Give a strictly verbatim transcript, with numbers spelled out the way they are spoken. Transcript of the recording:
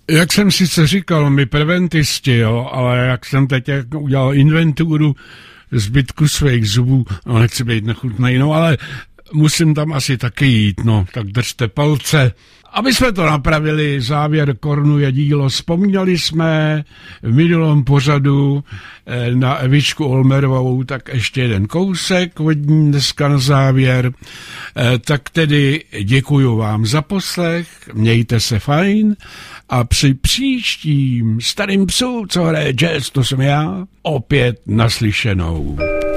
Jak jsem sice říkal, my preventisti, jo, ale jak jsem teď udělal inventuru zbytku svých zubů, no nechci být nechutnej, no ale musím tam asi taky jít, no, tak držte palce. Aby jsme to napravili, závěr Kornuje dílo. Vzpomínali jsme v minulém pořadu na Evičku Olmerovou, tak ještě jeden kousek od ní dneska na závěr. Tak tedy děkuju vám za poslech, mějte se fajn a při příštím Starým psu, co hraje jazz, to jsem já, opět naslyšenou.